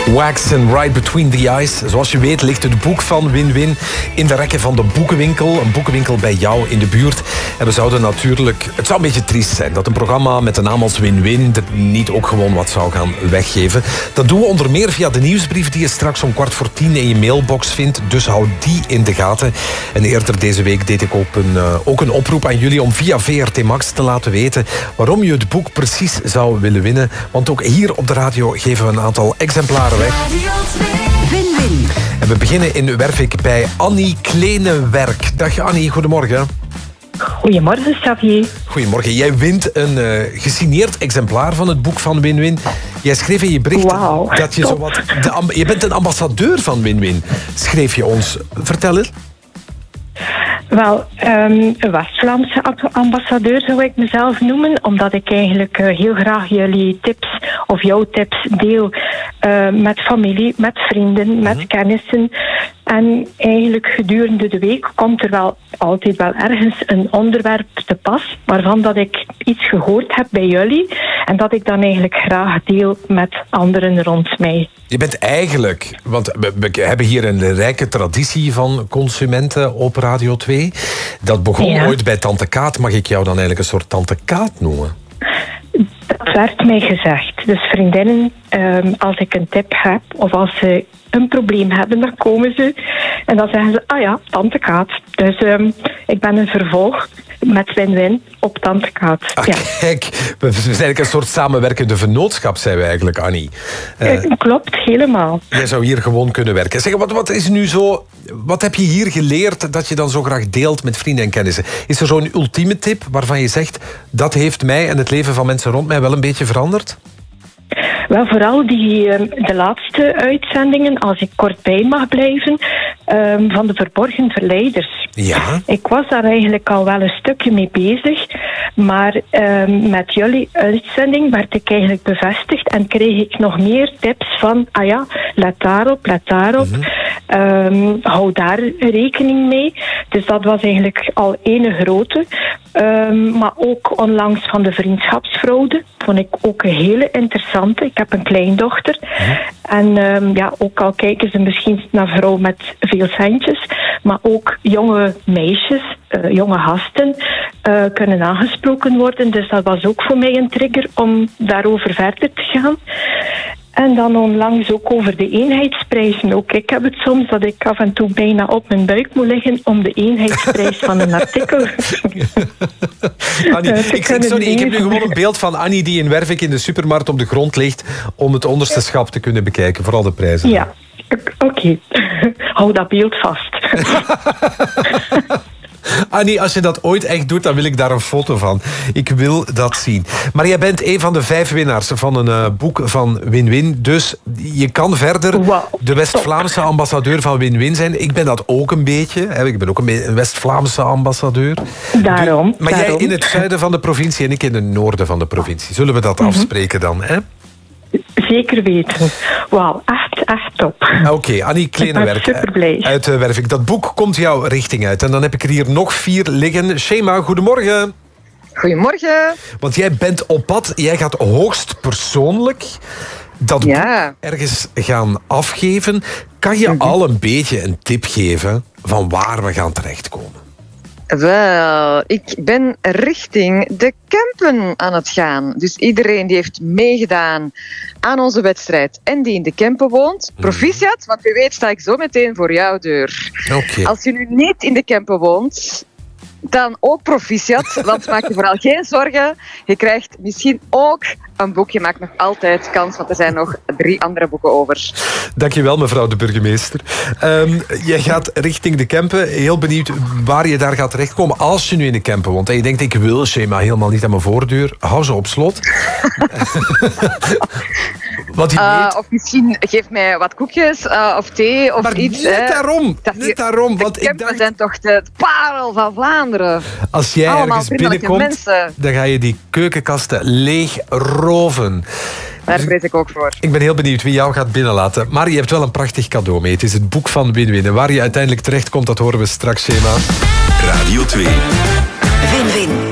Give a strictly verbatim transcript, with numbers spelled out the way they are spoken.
Wax and Right Between the Eyes. Zoals je weet ligt het boek van Win-Win in de rekken van de boekenwinkel. Een boekenwinkel bij jou in de buurt. En we zouden natuurlijk... Het zou een beetje triest zijn dat een programma met de naam als Win-Win er niet ook gewoon wat zou gaan weggeven. Dat doen we onder meer via de nieuwsbrief die je straks om kwart voor tien in je mailbox vindt. Dus hou die in de gaten. En eerder deze week deed ik ook een, uh, ook een oproep aan jullie om via V R T Max te laten weten waarom je het boek precies zou willen winnen. Want ook hier op de radio geven we een aantal exemplaren weg. Win-Win. En we beginnen in Wervik bij Annie Klenewerk. Dag Annie, goedemorgen. Goedemorgen, Xavier. Goedemorgen. Jij wint een uh, gesigneerd exemplaar van het boek van Win-Win. Jij schreef in je bericht wow, dat je zowat... De, je bent een ambassadeur van Win-Win, schreef je ons. Vertel eens. Wel, um, een West-Vlaamse ambassadeur zou ik mezelf noemen, omdat ik eigenlijk uh, heel graag jullie tips of jouw tips deel uh, met familie, met vrienden, met mm-hmm. kennissen. En eigenlijk gedurende de week komt er wel altijd wel ergens een onderwerp te pas, waarvan dat ik iets gehoord heb bij jullie en dat ik dan eigenlijk graag deel met anderen rond mij. Je bent eigenlijk, want we, we hebben hier een rijke traditie van consumenten op Radio twee. Dat begon ja. ooit bij Tante Kaat. Mag ik jou dan eigenlijk een soort Tante Kaat noemen? Dat werd mij gezegd. Dus vriendinnen, um, als ik een tip heb of als ze een probleem hebben, dan komen ze en dan zeggen ze, ah ja, Tante Kaat. Dus um, ik ben een vervolg met Win-Win op Tante Kaat. Ah, ja. Kijk, we zijn eigenlijk een soort samenwerkende vennootschap, zijn we eigenlijk, Annie. Uh, Klopt, helemaal. Jij zou hier gewoon kunnen werken. Zeg, wat, wat is nu zo... Wat heb je hier geleerd dat je dan zo graag deelt met vrienden en kennissen? Is er zo'n ultieme tip waarvan je zegt, dat heeft mij en het leven van mensen rond mij wel een beetje veranderd? Wel, vooral die, de laatste uitzendingen, als ik kort bij mag blijven, um, van de verborgen verleiders. Ja. Ik was daar eigenlijk al wel een stukje mee bezig, maar um, met jullie uitzending werd ik eigenlijk bevestigd en kreeg ik nog meer tips van, ah ja, let daarop, let daarop. Mm-hmm. Um, hou daar rekening mee. Dus dat was eigenlijk al ene grote. Um, maar ook onlangs van de vriendschapsfraude vond ik ook een hele interessante. Ik heb een kleindochter. Mm-hmm. En um, ja, ook al kijken ze misschien naar vrouwen met veel centjes, maar ook jonge meisjes, uh, jonge gasten uh, kunnen aangesproken worden. Dus dat was ook voor mij een trigger om daarover verder te gaan. En dan onlangs ook over de eenheidsprijzen. Ook ik heb het soms dat ik af en toe bijna op mijn buik moet liggen om de eenheidsprijs van een artikel Annie, ik, ik, sorry, ik heb nu gewoon een beeld van Annie die in Wervik in de supermarkt op de grond ligt om het onderste schap te kunnen bekijken, vooral de prijzen. Ja, oké. Okay. Hou dat beeld vast. Annie, als je dat ooit echt doet, dan wil ik daar een foto van. Ik wil dat zien. Maar jij bent een van de vijf winnaars van een uh, boek van Win-Win. Dus je kan verder wow. de West-Vlaamse ambassadeur van Win-Win zijn. Ik ben dat ook een beetje. Hè. Ik ben ook een West-Vlaamse ambassadeur. Daarom. Maar daarom. jij in het zuiden van de provincie en ik in het noorden van de provincie. Zullen we dat mm-hmm. afspreken dan, hè? Zeker weten. Wauw, echt, echt top. Oké, okay, Annie Klenewerk super blij. uit uh, Wervik. Dat boek komt jouw richting uit. En dan heb ik er hier nog vier liggen. Shema, goedemorgen. Goedemorgen. Want jij bent op pad. Jij gaat hoogst persoonlijk dat ja. boek ergens gaan afgeven. Kan je mm-hmm. al een beetje een tip geven van waar we gaan terechtkomen? Wel, ik ben richting de Kempen aan het gaan. Dus iedereen die heeft meegedaan aan onze wedstrijd en die in de Kempen woont, proficiat, want wie weet sta ik zo meteen voor jouw deur. Okay. Als je nu niet in de Kempen woont, dan ook proficiat, want maak je vooral geen zorgen. Je krijgt misschien ook een boek. Je maakt nog altijd kans, want er zijn nog drie andere boeken over. Dankjewel, mevrouw de burgemeester. Um, jij gaat richting de Kempen. Heel benieuwd waar je daar gaat terechtkomen als je nu in de Kempen woont. En je denkt, ik wil Shema helemaal niet aan mijn voordeur. Hou ze op slot. Wat je uh, weet... Of misschien geef mij wat koekjes uh, of thee of maar iets. Net hè. daarom. Dat net je, daarom de want Kempen ik dacht... zijn toch de parel van Vlaanderen. Als jij Allemaal ergens binnenkomt, mensen. dan ga je die keukenkasten leeg roven. Daar vrees ik ook voor. Ik ben heel benieuwd wie jou gaat binnenlaten. Maar je hebt wel een prachtig cadeau mee. Het is het boek van Win-Win. En waar je uiteindelijk terechtkomt, dat horen we straks, Shema. Radio twee. Win-Win.